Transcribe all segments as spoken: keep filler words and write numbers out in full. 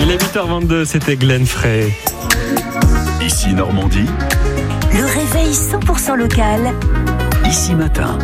Il est huit heures vingt-deux, c'était Glenn Frey. Ici Normandie. Le réveil cent pour cent local. Ici Matin.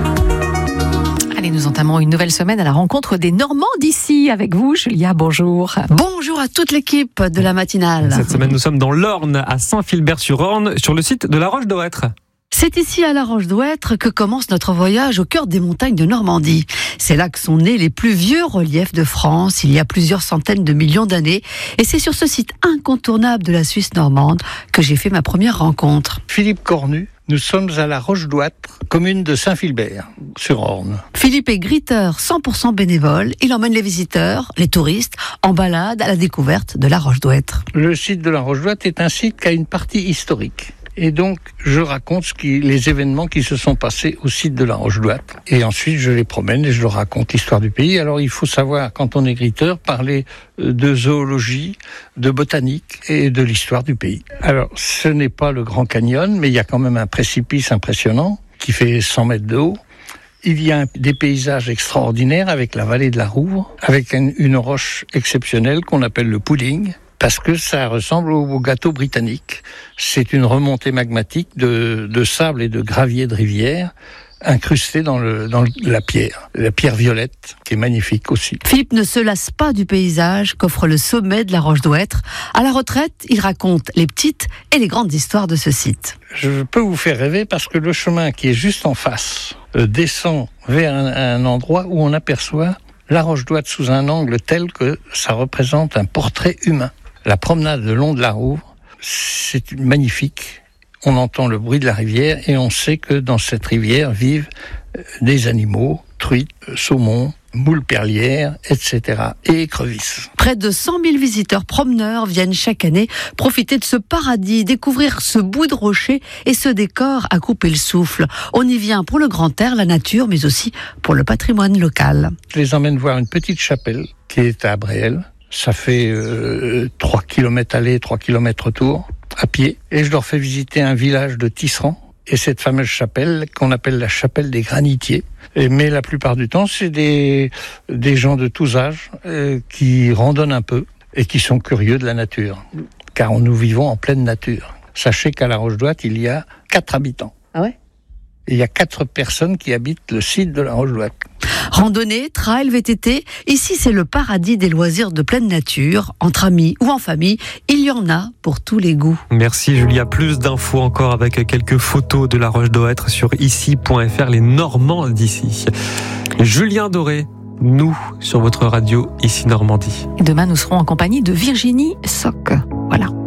Allez, nous entamons une nouvelle semaine à la rencontre des Normands d'ici. Avec vous, Julia, bonjour. Bonjour à toute l'équipe de la matinale. Cette semaine, nous sommes dans l'Orne, à Saint-Philbert-sur-Orne, sur le site de la Roche-d'Ouêtre. C'est ici à la Roche-d'Ouêtre que commence notre voyage au cœur des montagnes de Normandie. C'est là que sont nés les plus vieux reliefs de France, il y a plusieurs centaines de millions d'années. Et c'est sur ce site incontournable de la Suisse normande que j'ai fait ma première rencontre. Philippe Cornu, nous sommes à la Roche-d'Ouêtre, commune de Saint-Philbert, sur Orne. Philippe est griteur cent pour cent bénévole. Il emmène les visiteurs, les touristes, en balade à la découverte de la Roche-d'Ouêtre. Le site de la Roche-d'Ouêtre est un site qui a une partie historique. Et donc, je raconte ce qui, les événements qui se sont passés au site de la Roche-d'Ouêtre. Et ensuite, je les promène et je leur raconte l'histoire du pays. Alors, il faut savoir, quand on est griteur, parler de zoologie, de botanique et de l'histoire du pays. Alors, ce n'est pas le Grand Canyon, mais il y a quand même un précipice impressionnant qui fait cent mètres de haut. Il y a des paysages extraordinaires avec la vallée de la Rouvre, avec une, une roche exceptionnelle qu'on appelle le pudding. Parce que ça ressemble au gâteau britannique. C'est une remontée magmatique de, de sable et de gravier de rivière incrustés dans, le, dans la pierre, la pierre violette, qui est magnifique aussi. Philippe ne se lasse pas du paysage qu'offre le sommet de la Roche-d'Ouêtre. À la retraite, il raconte les petites et les grandes histoires de ce site. Je peux vous faire rêver parce que le chemin qui est juste en face euh, descend vers un, un endroit où on aperçoit la Roche-d'Ouêtre sous un angle tel que ça représente un portrait humain. La promenade le long de la Rouvre, c'est magnifique. On entend le bruit de la rivière et on sait que dans cette rivière vivent des animaux, truites, saumons, moules perlières, et cetera et écrevisses. Près de cent mille visiteurs promeneurs viennent chaque année profiter de ce paradis, découvrir ce bout de rocher et ce décor à couper le souffle. On y vient pour le grand air, la nature, mais aussi pour le patrimoine local. Je les emmène voir une petite chapelle qui est à Bréel. Ça fait euh, trois kilomètres aller, trois kilomètres retour, à pied. Et je leur fais visiter un village de tisserands et cette fameuse chapelle qu'on appelle la chapelle des granitiers. Et, mais la plupart du temps, c'est des, des gens de tous âges euh, qui randonnent un peu et qui sont curieux de la nature. Car nous vivons en pleine nature. Sachez qu'à la Roche-d'Ouêtre, il y a quatre habitants. Ah ouais ? Et il y a quatre personnes qui habitent le site de la Roche-d'Ouêtre. Randonnée, trail, V T T, ici c'est le paradis des loisirs de pleine nature, entre amis ou en famille, il y en a pour tous les goûts. Merci Julia, plus d'infos encore avec quelques photos de la Roche-d'Ouêtre sur ici point f r, les Normands d'ici. Julien Doré, nous sur votre radio Ici Normandie. Et demain nous serons en compagnie de Virginie Soc. Voilà.